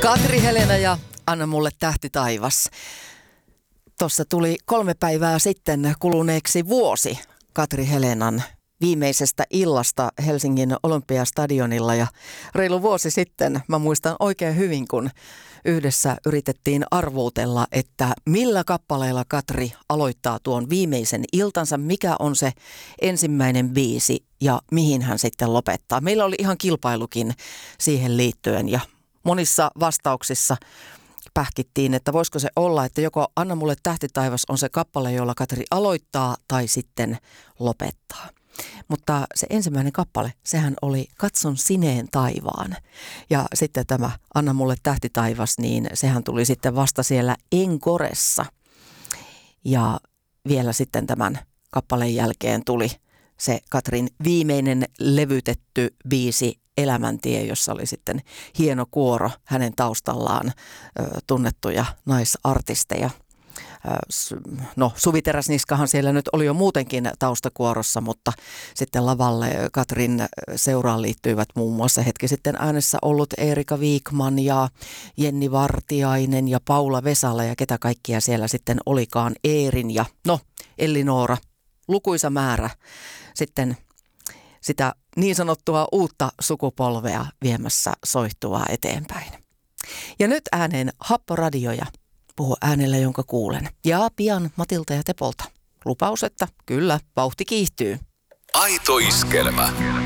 Katri Helena ja Anna mulle tähti taivas. Tuossa tuli 3 päivää sitten kuluneeksi vuosi Katri Helenan viimeisestä illasta Helsingin Olympiastadionilla. Ja reilu vuosi sitten, mä muistan oikein hyvin, kun yhdessä yritettiin arvuutella, että millä kappaleella Katri aloittaa tuon viimeisen iltansa, mikä on se ensimmäinen biisi ja mihin hän sitten lopettaa. Meillä oli ihan kilpailukin siihen liittyen ja monissa vastauksissa pähkittiin, että voisiko se olla, että joko Anna mulle tähti taivas on se kappale, jolla Katri aloittaa tai sitten lopettaa. Mutta se ensimmäinen kappale, sehän oli Katson sineen taivaan. Ja sitten tämä Anna mulle tähti taivas, niin sehän tuli sitten vasta siellä enkoressa. Ja vielä sitten tämän kappaleen jälkeen tuli se Katrin viimeinen levytetty biisi Elämäntie, jossa oli sitten hieno kuoro hänen taustallaan tunnettuja naisartisteja. No, Suvi Teräsniskahan siellä nyt oli jo muutenkin taustakuorossa, mutta sitten lavalle Katrin seuraan liittyivät muun muassa hetki sitten äänessä ollut Eerika Wikman ja Jenni Vartiainen ja Paula Vesala ja ketä kaikkia siellä sitten olikaan, Eerin ja Elli-Noora, lukuisa määrä sitten sitä niin sanottua uutta sukupolvea viemässä soihtuvaa eteenpäin. Ja nyt ääneen Happoradio ja Puhu äänellä, jonka kuulen. Ja pian Matilta ja Tepolta. Lupaus, että kyllä, vauhti kiihtyy. Aito iskelmä.